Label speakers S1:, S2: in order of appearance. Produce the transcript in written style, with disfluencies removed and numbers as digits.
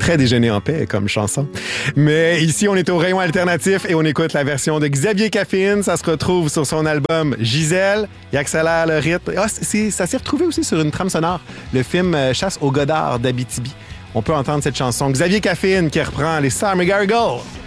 S1: Très déjeuner en paix comme chanson. Mais ici, on est au rayon alternatif et on écoute la version de Xavier Caffine. Ça se retrouve sur son album Gisèle. Il accélère le rythme. Ah, ça s'est retrouvé aussi sur une trame sonore. Le film Chasse au Godard d'Abitibi. On peut entendre cette chanson. Xavier Caffine qui reprend les Summer Gargoyles.